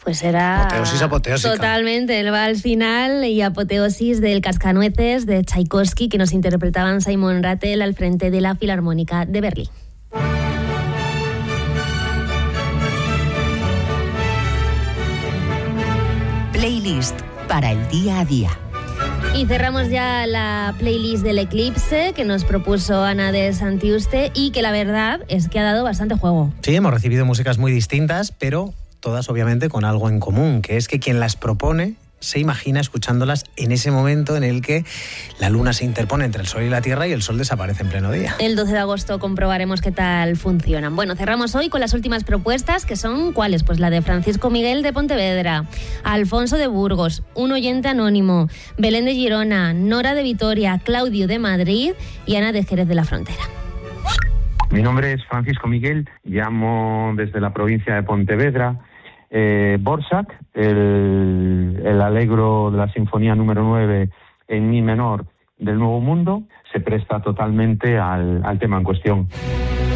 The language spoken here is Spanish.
Pues era apoteosis apoteósica. Totalmente, el vals final y apoteosis del Cascanueces de Tchaikovsky, que nos interpretaban Simon Rattle al frente de la Filarmónica de Berlín. Playlist para el día a día. Y cerramos ya la playlist del Eclipse que nos propuso Ana de Santiuste y que la verdad es que ha dado bastante juego. Sí, hemos recibido músicas muy distintas, pero todas obviamente con algo en común, que es que quien las propone se imagina escuchándolas en ese momento en el que la luna se interpone entre el sol y la tierra y el sol desaparece en pleno día. El 12 de agosto comprobaremos qué tal funcionan. Bueno, cerramos hoy con las últimas propuestas, que son ¿cuáles? Pues la de Francisco Miguel de Pontevedra, Alfonso de Burgos, un oyente anónimo, Belén de Girona, Nora de Vitoria, Claudio de Madrid y Ana de Jerez de la Frontera. Mi nombre es Francisco Miguel, llamo desde la provincia de Pontevedra. Borsak, el alegro de la Sinfonía número 9 en mi menor del Nuevo Mundo, se presta totalmente al tema en cuestión.